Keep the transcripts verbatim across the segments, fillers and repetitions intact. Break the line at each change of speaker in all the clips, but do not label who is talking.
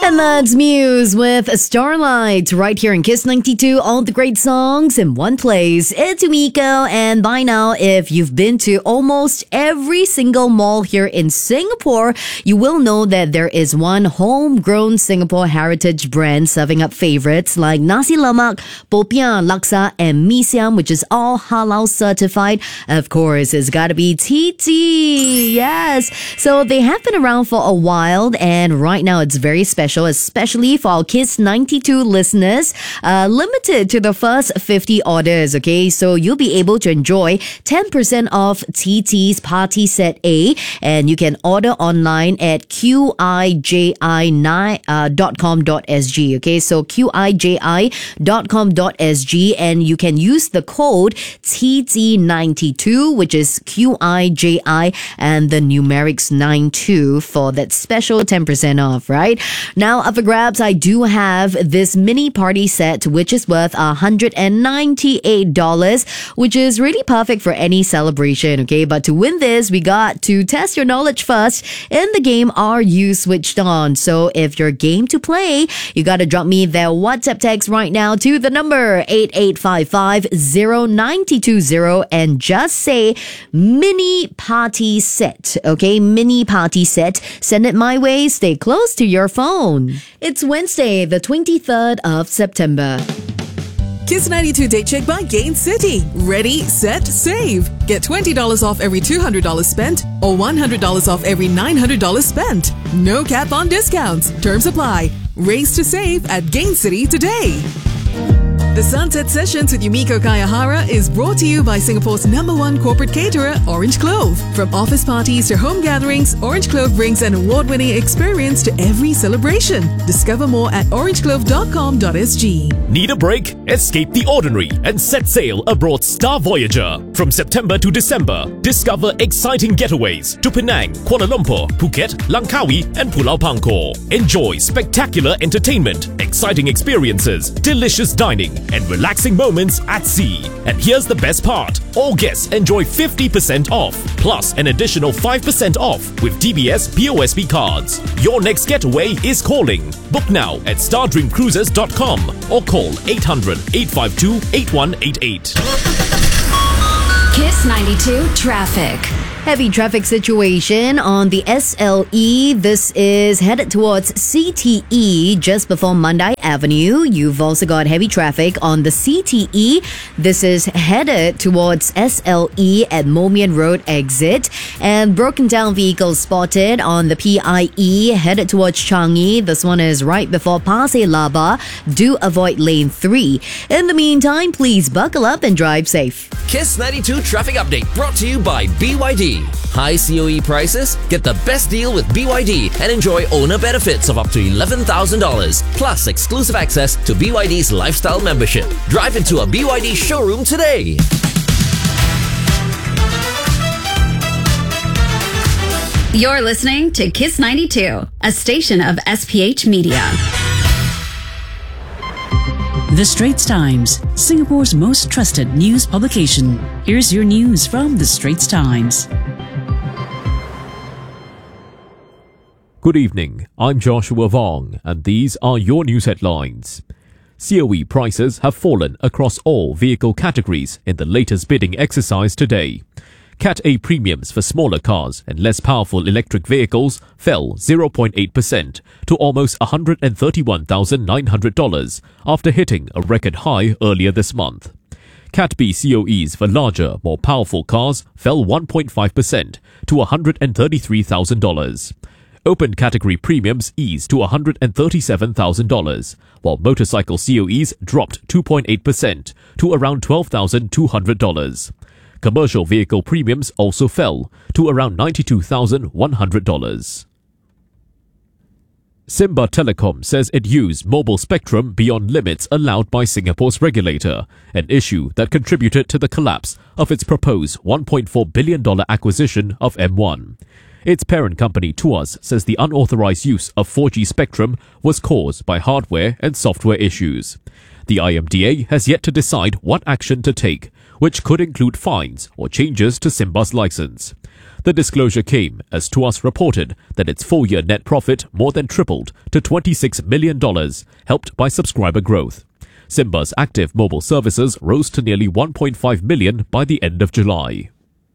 And that's Muse with Starlight right here in Kiss ninety-two. All the great songs in one place. It's Umiko, and by now, if you've been to almost every single mall here in Singapore, you will know that there is one homegrown Singapore heritage brand serving up favorites like nasi lemak, popiah, laksa, and mee siam, which is all halal certified. Of course, it's got to be T T. Yes. So they have been around for a while, and right now it's very special, especially for our Kiss ninety-two listeners. Uh, limited to the first fifty orders, okay? So you'll be able to enjoy ten percent off T T's Party Set A, and you can order online at Q I J I dot com dot S G, okay? So Q I J I dot com dot S G, and you can use the code T T ninety-two, which is Q I J I and the numerics ninety-two for that special ten percent off, right? Now, up for grabs, I do have this mini party set, which is worth one hundred ninety-eight dollars, which is really perfect for any celebration, okay? But to win this, we got to test your knowledge first. In the game, are you switched on? So if you're game to play, you got to drop me their WhatsApp text right now to the number eight eight five five zero nine two zero and just say mini party set, okay? Mini party set. Send it my way. Stay close to your phone. It's Wednesday, the twenty-third of September.
Kiss ninety-two Date Check by Gain City. Ready, set, save. Get twenty dollars off every two hundred dollars spent or one hundred dollars off every nine hundred dollars spent. No cap on discounts. Terms apply. Race to save at Gain City today. The Sunset Sessions with Yumiko Kayahara is brought to you by Singapore's number one corporate caterer, Orange Clove. From office parties to home gatherings, Orange Clove brings an award-winning experience to every celebration. Discover more at orange clove dot com dot S G.
Need a break? Escape the ordinary and set sail aboard Star Voyager. From September to December, discover exciting getaways to Penang, Kuala Lumpur, Phuket, Langkawi, and Pulau Pangkor. Enjoy spectacular entertainment, exciting experiences, delicious dining, and relaxing moments at sea. And here's the best part. All guests enjoy fifty percent off, plus an additional five percent off with D B S P O S B cards. Your next getaway is calling. Book now at star dream cruises dot com or call eight hundred, eight five two, eight one eight eight.
Kiss ninety-two Traffic.
Heavy traffic situation on the S L E. This is headed towards C T E just before Mandai Avenue. You've also got heavy traffic on the C T E. This is headed towards S L E at Momian Road exit. And broken down vehicles spotted on the P I E headed towards Changi. This one is right before Pasir Laba. Do avoid lane three. In the meantime, please buckle up and drive safe.
Kiss ninety-two Traffic Update brought to you by B Y D. High C O E prices? Get the best deal with B Y D and enjoy owner benefits of up to eleven thousand dollars, plus exclusive access to B Y D's lifestyle membership. Drive into a B Y D showroom today.
You're listening to Kiss ninety-two, a station of S P H Media.
The Straits Times, Singapore's most trusted news publication. Here's your news from The Straits Times.
Good evening, I'm Joshua Vong, and these are your news headlines. C O E prices have fallen across all vehicle categories in the latest bidding exercise today. Cat A premiums for smaller cars and less powerful electric vehicles fell zero point eight percent to almost one hundred thirty-one thousand nine hundred dollars after hitting a record high earlier this month. Cat B C O Es for larger, more powerful cars fell one point five percent to one hundred thirty-three thousand dollars. Open category premiums eased to one hundred thirty-seven thousand dollars, while motorcycle C O Es dropped two point eight percent to around twelve thousand two hundred dollars. Commercial vehicle premiums also fell to around ninety-two thousand one hundred dollars. Simba Telecom says it used mobile spectrum beyond limits allowed by Singapore's regulator, an issue that contributed to the collapse of its proposed one point four billion dollars acquisition of M one. Its parent company Tuas says the unauthorized use of four G spectrum was caused by hardware and software issues. The I M D A has yet to decide what action to take, which could include fines or changes to Simba's license. The disclosure came as Tuas reported that its full-year net profit more than tripled to twenty-six million dollars, helped by subscriber growth. Simba's active mobile services rose to nearly one point five million by the end of July.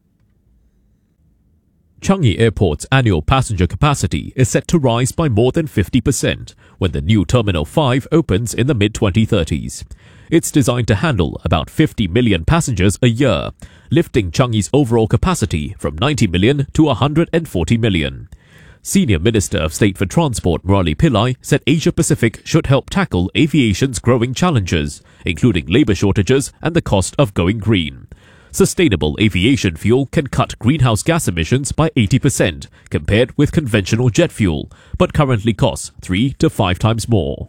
Changi Airport's annual passenger capacity is set to rise by more than fifty percent when the new Terminal five opens in the mid twenty thirties. It's designed to handle about fifty million passengers a year, lifting Changi's overall capacity from ninety million to one hundred forty million. Senior Minister of State for Transport Murali Pillai said Asia Pacific should help tackle aviation's growing challenges, including labour shortages and the cost of going green. Sustainable aviation fuel can cut greenhouse gas emissions by eighty percent compared with conventional jet fuel, but currently costs three to five times more.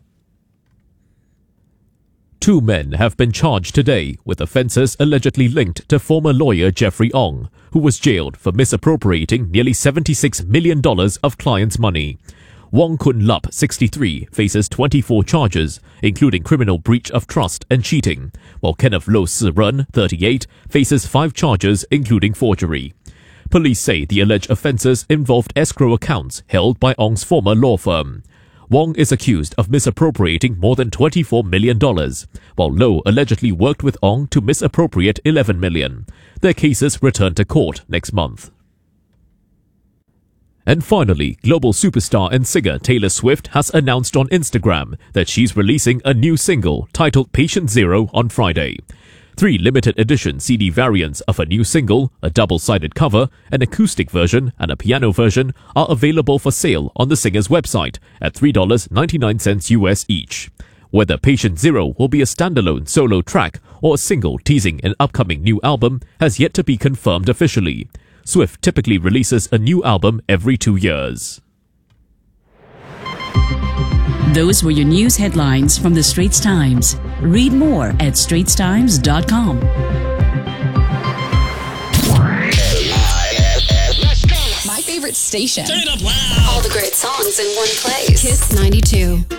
Two men have been charged today with offences allegedly linked to former lawyer Jeffrey Ong, who was jailed for misappropriating nearly seventy-six million dollars of clients' money. Wong Kun Lup, sixty-three, faces twenty-four charges, including criminal breach of trust and cheating, while Kenneth Lo Si Ren, thirty-eight, faces five charges, including forgery. Police say the alleged offences involved escrow accounts held by Ong's former law firm. Wong is accused of misappropriating more than twenty-four million dollars, while Lo allegedly worked with Ong to misappropriate eleven million dollars. Their cases return to court next month. And finally, global superstar and singer Taylor Swift has announced on Instagram that she's releasing a new single titled Patient Zero on Friday. Three limited edition C D variants of a new single, a double-sided cover, an acoustic version, and a piano version are available for sale on the singer's website at three dollars and ninety-nine cents U S each. Whether Patient Zero will be a standalone solo track or a single teasing an upcoming new album has yet to be confirmed officially. Swift typically releases a new album every two years.
Those were your news headlines from the Straits Times. Read more at straits times dot com.
My favorite station.
Turn it up loud.
All the great songs in one place.
Kiss ninety-two.